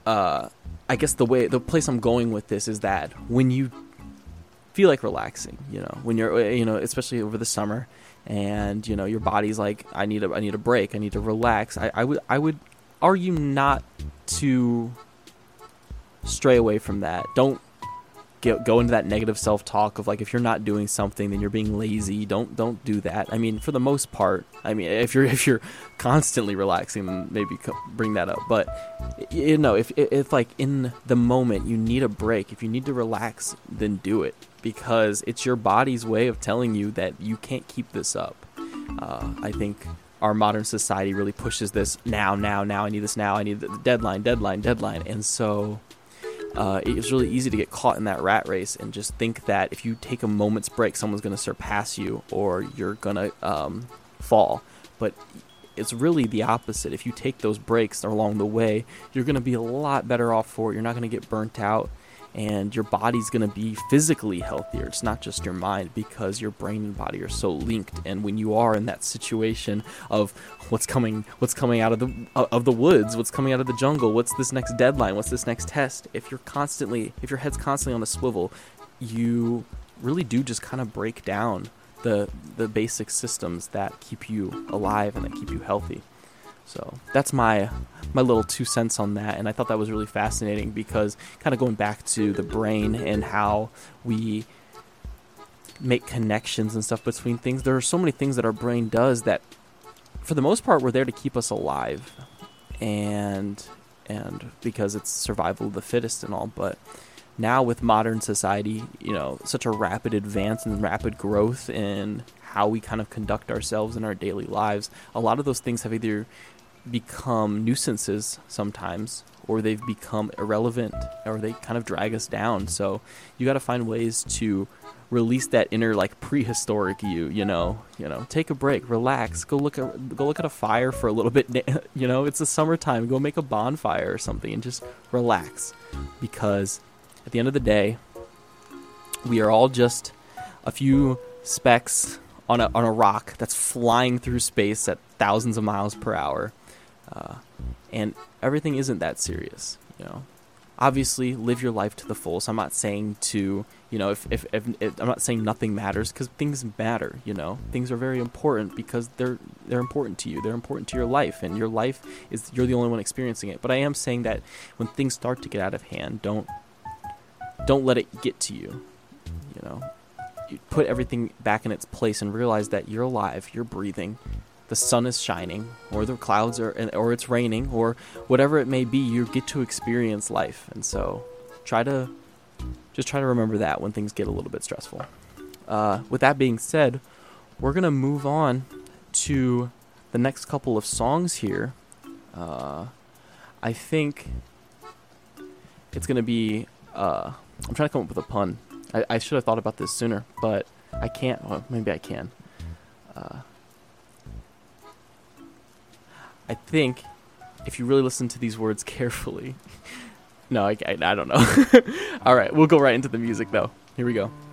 I guess the place I'm going with this is that when you feel like relaxing, when you're, especially over the summer, and your body's like, I need a break, I need to relax. I would argue not to stray away from that. Don't go into that negative self-talk of like, if you're not doing something, then you're being lazy. Don't do that. I mean, for the most part, if you're constantly relaxing, then maybe bring that up. But if like in the moment you need a break, if you need to relax, then do it, because it's your body's way of telling you that you can't keep this up. I think our modern society really pushes this now. I need this now. I need the deadline. And so it's really easy to get caught in that rat race and just think that if you take a moment's break, someone's going to surpass you or you're going to fall. But it's really the opposite. If you take those breaks along the way, you're going to be a lot better off for it. You're not going to get burnt out, and your body's going to be physically healthier. It's not just your mind, because your brain and body are so linked. And when you are in that situation of what's coming out of the woods, what's coming out of the jungle, what's this next deadline, what's this next test, if your head's constantly on the swivel, you really do just kind of break down the basic systems that keep you alive and that keep you healthy. So that's my little 2 cents on that, and I thought that was really fascinating, because kind of going back to the brain and how we make connections and stuff between things, there are so many things that our brain does that, for the most part, were there to keep us alive, and because it's survival of the fittest and all. But now with modern society, such a rapid advance and rapid growth in how we kind of conduct ourselves in our daily lives, a lot of those things have either become nuisances sometimes, or they've become irrelevant, or they kind of drag us down. So you got to find ways to release that inner, like, prehistoric you. Take a break, relax, go look at a fire for a little bit. It's the summertime, go make a bonfire or something and just relax, because at the end of the day, we are all just a few specks on a rock that's flying through space at thousands of miles per hour. And everything isn't that serious, Obviously, live your life to the fullest. I'm not saying to, if I'm not saying nothing matters, because things matter, Things are very important because they're important to you. They're important to your life, and your life is, you're the only one experiencing it. But I am saying that when things start to get out of hand, don't let it get to you, You put everything back in its place and realize that you're alive, you're breathing, the sun is shining, or the clouds or it's raining, or whatever it may be. You get to experience life, and so try to remember that when things get a little bit stressful. With that being said, we're gonna move on to the next couple of songs here. I think it's gonna be. I'm trying to come up with a pun. I should have thought about this sooner, but I can't. Well, maybe I can. I think if you really listen to these words carefully... No, I don't know. All right, we'll go right into the music, though. Here we go.